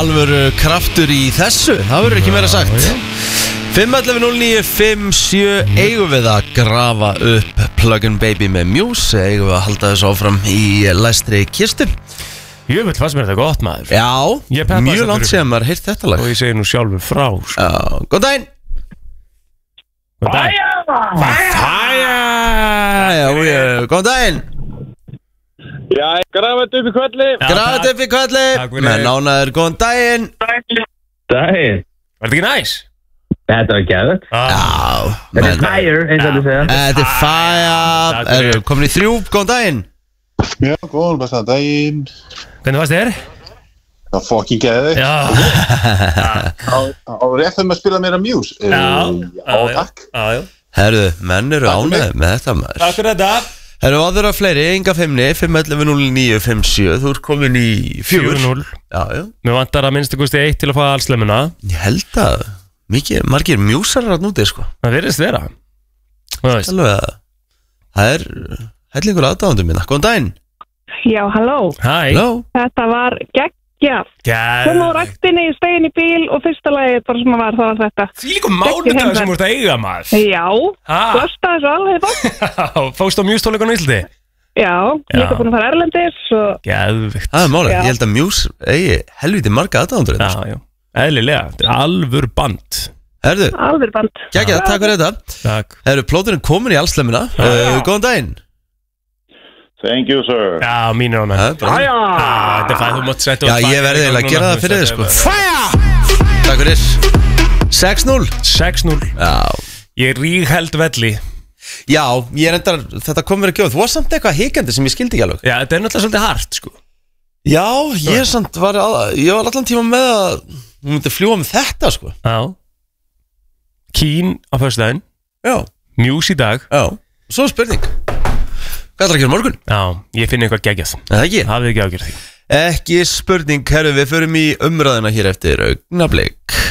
alvöru kraftur í þessu. Það verður ekki meira sagt. 511-0957. Eigum við að grafa upp Plug-in Baby með Muse? Eigum við að halda þessu áfram í læstri kistu? Ég veit fannst mér þetta gott maður. Já, mjög langt sem maður heilt þetta lag. Og ég segi nú sjálfur frá sko. Já, góðan daginn. Góðan daginn. Já, grafa þetta upp í kvelli. Grafa þetta upp í kvelli. Með nánaður, góðan daginn. Daginn. Var þetta ekki næs? Þetta var gæðið. Já. Þetta er fire, eins og þú segja. Þetta er fire. Erum komin í 3, góðan daginn. Já, góðan, besta daginn. Hvernig fannst þér? Það var fucking gæðið. Já. Og rétt þegar maður spila meira Muse. Já, takk. Já. Herru, menn eru ánægð með þetta maður. Takk fyrir þetta. Herru, aðra fleiri, enga 511-0957. Þú ert komin í 4-0. Já. Mér vantar að minnst ykkurst 1 til að fá allslemuna. Ég held að margir Musarar að núti, sko. Það virðist vera. Það er hellingur aðdáðandur minna. Góðan daginn. Já, halló. Hæ. Þetta var geggjað. Kom á rættinni, stegin í bíl og fyrsta lagið bara sem að var, það var þetta. Því líka mánudagur sem voruð að eiga maður. Já, blasta þessu alveg bort. Fóst á Muse-tónleikunum í Íslandi? Já, líka búin að fara erlendis og... Geðvikt. Það er málið, ég held að Muse eigi helviti marga aðdáðandur. Já. Eðlilega, þetta er alvör band. Herðu. Alvör band. Takk fyrir þetta. Takk. Herru, plóturinn komin í allslemuna. Góðan daginn. Thank you, sir. Já, mín er ánægð. Þetta er fæð, þú mátt setja Já, ég verði eiginlega að gera það fyrir þig, sko. Takk fyrir. 6-0. 6-0. Já. Ég rígheld velli. Já, ég er endar, þetta kom verið að gjóð. Þú var samt eitthvað hikandi sem ég skildi ekki alveg. Já, þetta er náttúrulega svolítið hart, sko. Já, ég var allan tíma með að hún myndi fljúa með þetta, sko. Já. Kín á föstudaginn. Já. Muse í dag. Já. Svo spurning. Hvað ætlar að gera morgun? Já, ég finn eitthvað geggjað. Það ekki? Hafið ekki ágjörð því. Ekki spurning, herru, við förum í umræðina hér eftir augnablik.